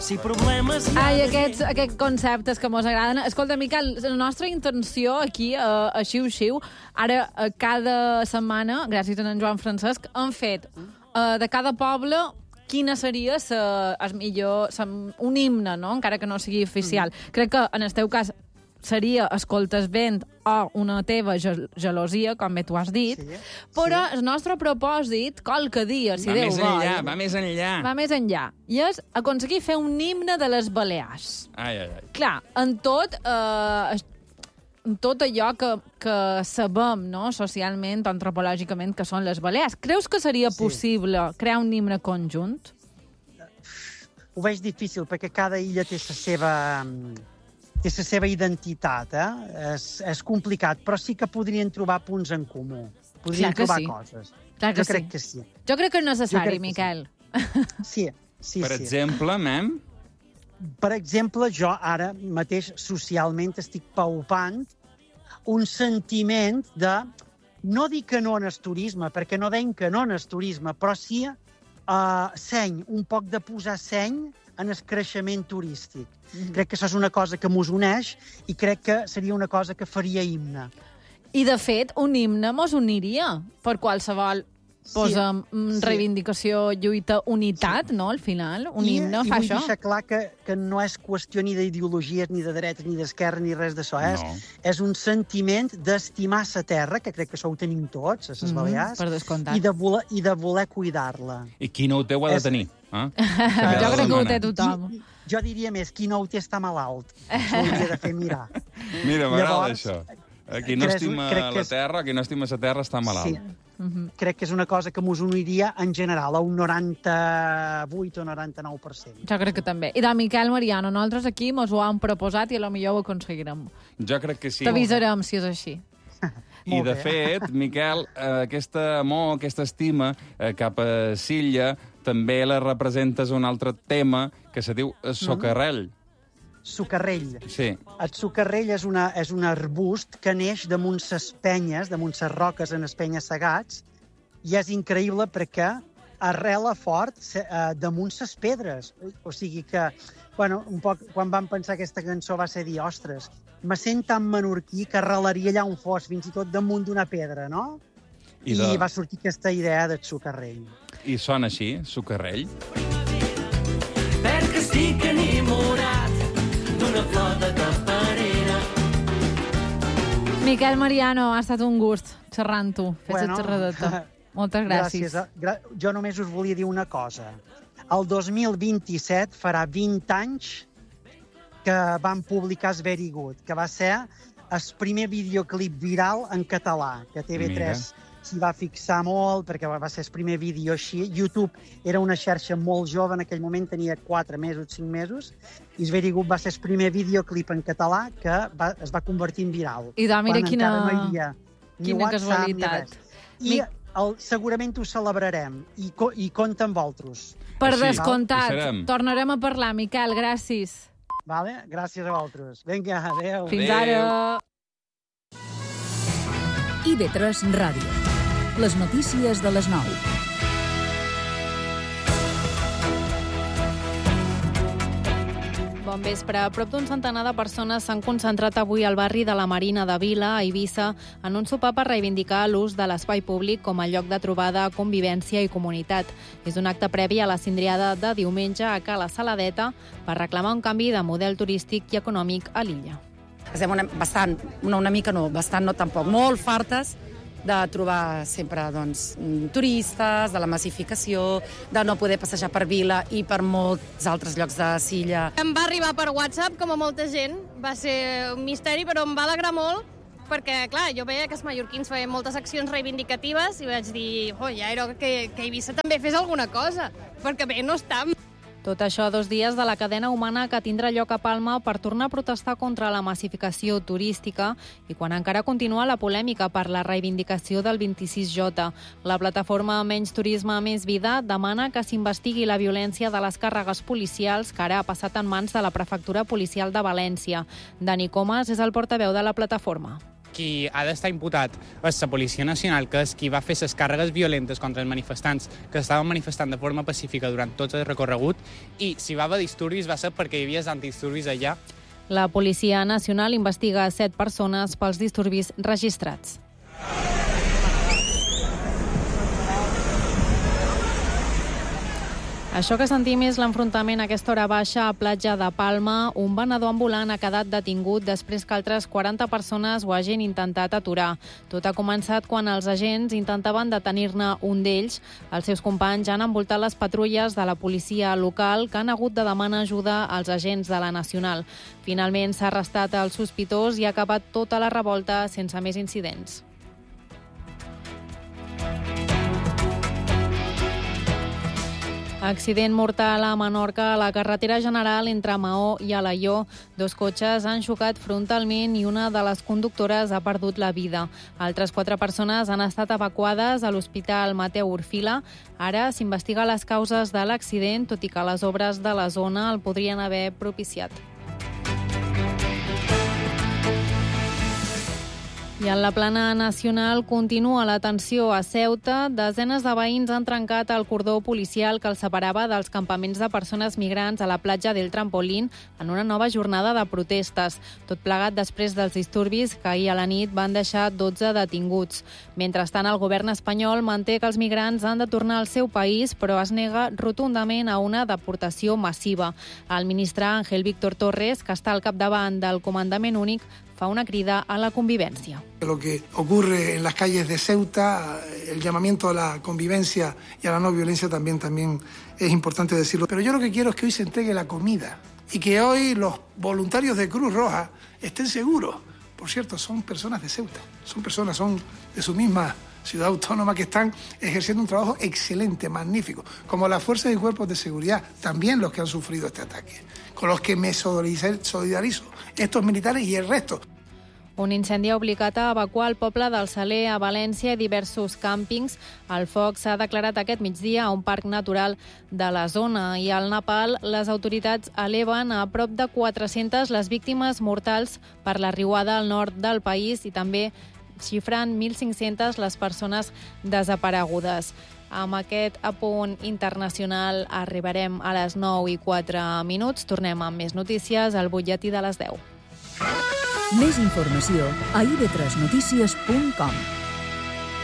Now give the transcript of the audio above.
Si problemes... Ai, aquests conceptes que mos agraden. Escolta, Miquel, la nostra intenció aquí, a Xiu-Xiu, ara cada setmana, gràcies a en Joan Francesc, hem fet de cada poble quina seria un himne, no? Encara que no sigui oficial. Crec que en el teu cas seria Escoltes vent o una teva gelosia, com bé tu has dit, però el nostre propòsit, qualque dia, si Déu vol... Va més enllà. Va més enllà. I és aconseguir fer un himne de les Balears. Ai. Clar, en tot allò que sabem, no?, socialment, antropològicament, que són les Balears. Creus que seria possible crear un himne conjunt? Ho veig difícil, perquè cada illa té la seva identitat, És complicat, però sí que podrien trobar punts en comú. Podrien trobar coses. Jo crec que sí. Jo crec que és necessari, Miquel. Sí. Per exemple, Mem? Per exemple, jo ara mateix socialment estic palpant un sentiment de no dir que no en el turisme, perquè no deim que no en el turisme, però sí seny, un poc de posar seny en el creixement turístic. Crec que això és una cosa que mos uneix i crec que seria una cosa que faria himne. I, de fet, un himne mos uniria per qualsevol reivindicació, lluita, unitat, no?, al final. Un himne fa això. I vull deixar clar que no és qüestió ni d'ideologies, ni de dreta, ni d'esquerra, ni res d'això. És un sentiment d'estimar la terra, que crec que això ho tenim tots, a les Balears, per descomptat. I de voler cuidar-la. I qui no ho té ho ha de tenir. Jo crec que ho té tothom. Jo diria més, qui no ho té està malalt. Això hauria de fer mirar. Mira, m'agrada això. Qui no estima la terra, qui no estima la terra està malalt. Sí. Crec que és una cosa que mos uniria en general a un 98 o 99%. Jo crec que també. I de Miquel Mariano, nosaltres aquí mos ho hem proposat i potser ho aconseguirem. Jo crec que sí. T'avisarem si és així. I, de fet, Miquel, aquesta amor, aquesta estima cap a Silla, també la representes un altre tema que se diu socarrel. Socarrell. Sí. El socarrell és un arbust que neix damunt ses penyes, damunt ses roques en els penya-segats, i és increïble perquè arrela fort damunt ses pedres. O sigui que, un poc, quan vam pensar aquesta cançó va ser dir, ostres, me sent tan menorquí que arrelaria allà on fos, fins i tot damunt d'una pedra, no? I va sortir aquesta idea del socarrell. I sona així, socarrell? Perquè estic enamorat d'una flor de campanera. Miquel Mariano, ha estat un gust xerrar amb tu. Fes el xerradeta. Moltes gràcies. Jo només us volia dir una cosa. El 2027 farà 20 anys que van publicar Es Very Good, que va ser el primer videoclip viral en català, que TV3 s'hi va fixar molt, perquè va ser el primer vídeo així. YouTube era una xarxa molt jove, en aquell moment tenia 4 mesos, 5 mesos, i Es Very Good va ser el primer videoclip en català que es va convertir en viral. I mira quina casualitat. I segurament ho celebrarem, i compta amb vosaltres. Per descomptat. Tornarem a parlar, Miquel, gràcies. Vale? Gràcies a vosaltres. Vinga, adéu. Fins ara. IB3 Ràdio. Les notícies de les 9. Bon vespre. Prop d'un centenar de persones s'han concentrat avui al barri de la Marina de Vila, a Eivissa, en un sopar per reivindicar l'ús de l'espai públic com a lloc de trobada, convivència i comunitat. És un acte previ a la cindriada de diumenge a Cala Saladeta per reclamar un canvi de model turístic i econòmic a l'illa. Estem bastant no tampoc, molt fartes de trobar sempre turistes, de la massificació, de no poder passejar per Vila i per molts altres llocs de Silla. Em va arribar per WhatsApp, com a molta gent. Va ser un misteri, però em va alegrar molt, perquè, clar, jo veia que els mallorquins feien moltes accions reivindicatives i vaig dir, ja era que Eivissa també fes alguna cosa, perquè bé no estam. Tot això a 2 dies de la cadena humana que tindrà lloc a Palma per tornar a protestar contra la massificació turística i quan encara continua la polèmica per la reivindicació del 26J. La plataforma Menys Turisme, Més Vida demana que s'investigui la violència de les càrregues policials que ara ha passat en mans de la Prefectura Policial de València. Dani Comas és el portaveu de la plataforma. qui ha d'estar imputat és la Policia Nacional, que és qui va fer les càrregues violentes contra els manifestants que estaven manifestant de forma pacífica durant tot el recorregut, i si va haver disturbis va ser perquè hi havia antidisturbis allà. La Policia Nacional investiga 7 persones pels disturbis registrats. Això que sentim és l'enfrontament a aquesta hora baixa a Platja de Palma. Un venedor ambulant ha quedat detingut després que altres 40 persones ho hagin intentat aturar. Tot ha començat quan els agents intentaven detenir-ne un d'ells. Els seus companys han envoltat les patrulles de la policia local, que han hagut de demanar ajuda als agents de la Nacional. Finalment s'ha arrestat el sospitós i ha acabat tota la revolta sense més incidents. Accident mortal a Menorca a la carretera general entre Maó i Alaior. 2 cotxes han xocat frontalment i una de les conductores ha perdut la vida. Altres 4 persones han estat evacuades a l'Hospital Mateu Orfila. Ara s'investiga les causes de l'accident, tot i que les obres de la zona el podrien haver propiciat. I en la plana nacional continua la tensió a Ceuta. Desenes de veïns han trencat el cordó policial que els separava dels campaments de persones migrants a la platja del Trampolín en una nova jornada de protestes. Tot plegat després dels disturbis que ahir a la nit van deixar 12 detinguts. Mentrestant, el govern espanyol manté que els migrants han de tornar al seu país, però es nega rotundament a una deportació massiva. El ministre Ángel Víctor Torres, que està al capdavant del comandament únic, fa una crida a la convivencia. Lo que ocurre en las calles de Ceuta, el llamamiento a la convivencia y a la no violencia también es importante decirlo. Pero yo lo que quiero es que hoy se entregue la comida y que hoy los voluntarios de Cruz Roja estén seguros. Por cierto, son personas de Ceuta, son de su misma ciudad autónoma que están ejerciendo un trabajo excelente, magnífico, como las fuerzas y cuerpos de seguridad, también los que han sufrido este ataque, con los que me solidarizo, estos militares y el resto. Un incendi ha obligat a evacuar el poble del Saler a València i diversos càmpings. El foc s'ha declarat aquest migdia a un parc natural de la zona i al Nepal les autoritats eleven a prop de 400 les víctimes mortals per la riuada al nord del país i també xifren 1.500 les persones desaparegudes. Amb aquest apunt internacional arribarem a les 9:04. Tornem amb més notícies al butlletí de les 10. Més informació a ib3notícies.com.